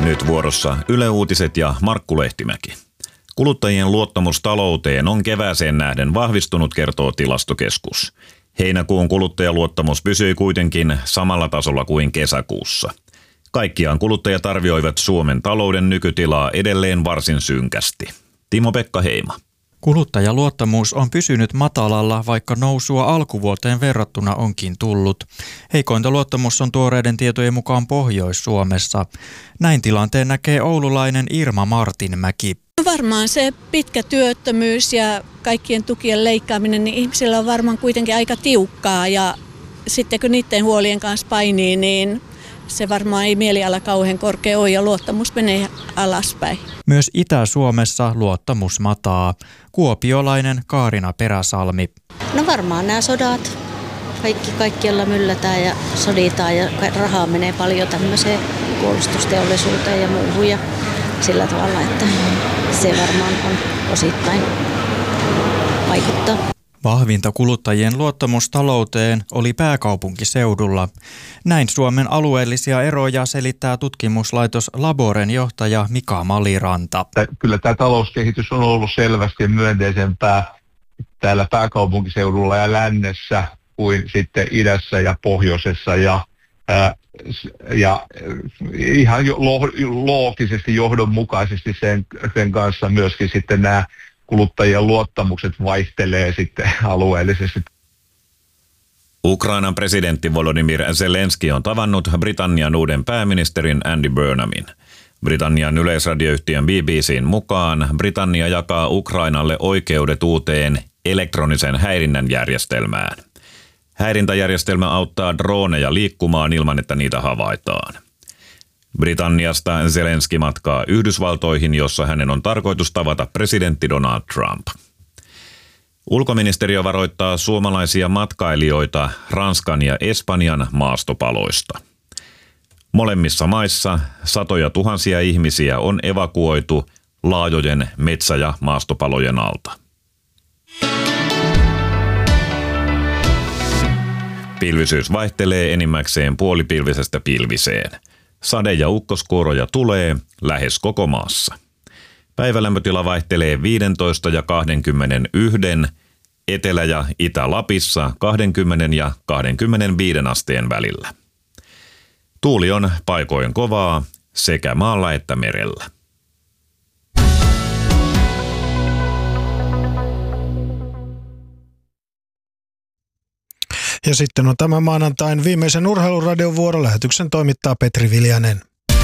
Nyt vuorossa Yle Uutiset ja Markku Lehtimäki. Kuluttajien luottamus talouteen on kevääseen nähden vahvistunut, kertoo Tilastokeskus. Heinäkuun kuluttajaluottamus pysyi kuitenkin samalla tasolla kuin kesäkuussa. Kaikkiaan kuluttajat arvioivat Suomen talouden nykytilaa edelleen varsin synkästi. Timo-Pekka Heima. Kuluttajaluottamus on pysynyt matalalla, vaikka nousua alkuvuoteen verrattuna onkin tullut. Heikointa luottamus on tuoreiden tietojen mukaan Pohjois-Suomessa. Näin tilanteen näkee oululainen Irma Martinmäki. Varmaan se pitkä työttömyys ja kaikkien tukien leikkaaminen, niin ihmisillä on varmaan kuitenkin aika tiukkaa. Ja sitten kun niiden huolien kanssa painii, niin se varmaan ei mieliala kauhean korkea ole ja luottamus menee alaspäin. Myös Itä-Suomessa luottamus mataa. Kuopiolainen Kaarina Peräsalmi. No varmaan nämä sodat. Kaikkialla myllätään ja soditaan ja rahaa menee paljon tämmöiseen puolustusteollisuuteen ja muuhun ja sillä tavalla, että se varmaan on osittain vaikuttaa. Vahvinta kuluttajien luottamus talouteen oli pääkaupunkiseudulla. Näin Suomen alueellisia eroja selittää tutkimuslaitos Laboren johtaja Mika Maliranta. Kyllä tämä talouskehitys on ollut selvästi myönteisempää täällä pääkaupunkiseudulla ja lännessä kuin sitten idässä ja pohjoisessa ja ihan loogisesti johdonmukaisesti sen kanssa myöskin sitten nämä kuluttajien luottamukset vaihtelee sitten alueellisesti. Ukrainan presidentti Volodymyr Zelensky on tavannut Britannian uuden pääministerin Andy Burnhamin. Britannian yleisradioyhtiön BBC:n mukaan Britannia jakaa Ukrainalle oikeudet uuteen elektronisen häirinnän järjestelmään. Häirintäjärjestelmä auttaa droneja liikkumaan ilman, että niitä havaitaan. Britanniasta Zelensky matkaa Yhdysvaltoihin, jossa hänen on tarkoitus tavata presidentti Donald Trump. Ulkoministeriö varoittaa suomalaisia matkailijoita Ranskan ja Espanjan maastopaloista. Molemmissa maissa satoja tuhansia ihmisiä on evakuoitu laajojen metsä- ja maastopalojen alta. Pilvisyys vaihtelee enimmäkseen puolipilvisestä pilviseen. Sade- ja ukkoskuoroja tulee lähes koko maassa. Päivälämpötila vaihtelee 15 ja 21, Etelä- ja Itä-Lapissa 20 ja 25 asteen välillä. Tuuli on paikoin kovaa sekä maalla että merellä. Ja sitten on tämän maanantain viimeisen Urheiluradion vuoro. Lähetyksen toimittaa Petri Viljanen.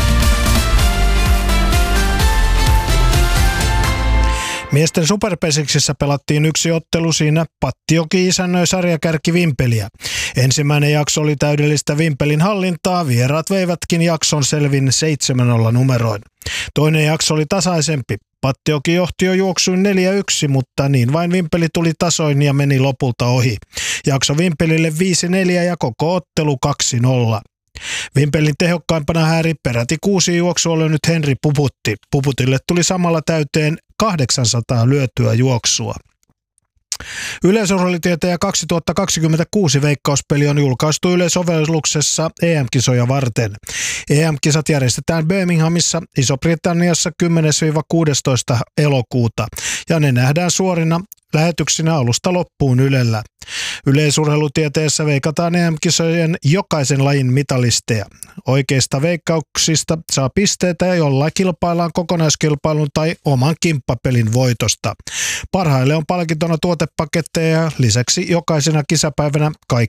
Miesten superpesiksissä pelattiin yksi ottelu, siinä Pattioki isännöi sarjakärki Vimpeliä. Ensimmäinen jakso oli täydellistä Vimpelin hallintaa, vieraat veivätkin jakson selvin 7-0 numeroin. Toinen jakso oli tasaisempi. Pattioki johti jo juoksuin 4-1, mutta niin vain Vimpeli tuli tasoin ja meni lopulta ohi. Jakso Vimpelille 5-4 ja koko ottelu 2-0. Vimpelin tehokkaimpana hääri peräti 6 juoksua lyönyt Henri Puputti. Puputille tuli samalla täyteen 800 lyötyä juoksua. Yleisurheilutieteen 2026 veikkauspeli on julkaistu yleisovelluksessa EM-kisoja varten. EM-kisat järjestetään Birminghamissa, Iso-Britanniassa 10-16 elokuuta ja ne nähdään suorina lähetyksinä alusta loppuun Ylellä. Yleisurheilutieteessä veikataan EM-kisojen jokaisen lajin mitalisteja. Oikeista veikkauksista saa pisteitä ja jollain kilpaillaan kokonaiskilpailun tai oman kimppapelin voitosta. Parhaille on palkintona tuotepaketteja ja lisäksi jokaisena kisapäivänä kaikki